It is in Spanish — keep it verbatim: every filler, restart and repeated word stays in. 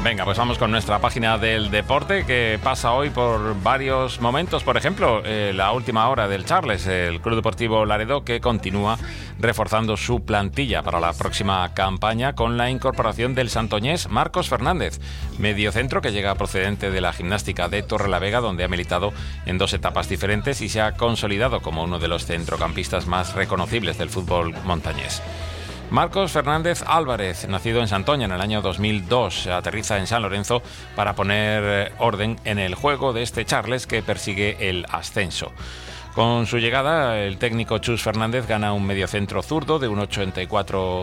Venga, pues vamos con nuestra página del deporte, que pasa hoy por varios momentos. Por ejemplo, eh, la última hora del Charles, el Club Deportivo Laredo, que continúa reforzando su plantilla para la próxima campaña con la incorporación del santoñés Marcos Fernández, mediocentro que llega procedente de la Gimnástica de Torrelavega, donde ha militado en dos etapas diferentes y se ha consolidado como uno de los centrocampistas más reconocibles del fútbol montañés. Marcos Fernández Álvarez, nacido en Santoña en el año dos mil dos, aterriza en San Lorenzo para poner orden en el juego de este Charles que persigue el ascenso. Con su llegada, el técnico Chus Fernández gana un mediocentro zurdo de uno ochenta y cuatro